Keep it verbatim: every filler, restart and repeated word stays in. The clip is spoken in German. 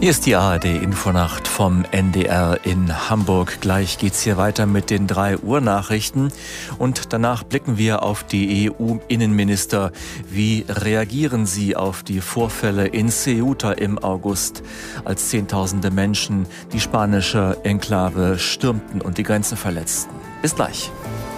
Hier ist die A R D-Infonacht vom N D R in Hamburg. Gleich geht's hier weiter mit den drei Uhr Nachrichten und danach blicken wir auf die E U-Innenminister. Wie reagieren sie auf die Vorfälle in Ceuta im August, als Zehntausende Menschen die spanische Enklave stürmten und die Grenzen verletzten? Bis gleich.